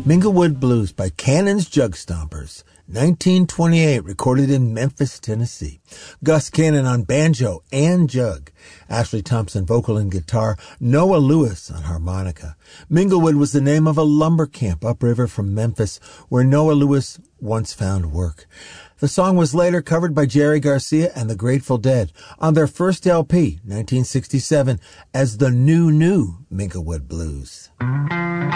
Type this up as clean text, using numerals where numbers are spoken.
Minglewood Blues by Cannon's Jug Stompers, 1928, recorded in Memphis, Tennessee. Gus Cannon on banjo and jug. Ashley Thompson vocal and guitar. Noah Lewis on harmonica. Minglewood was the name of a lumber camp upriver from Memphis where Noah Lewis once found work. The song was later covered by Jerry Garcia and the Grateful Dead on their first LP, 1967, as the New Minglewood Blues.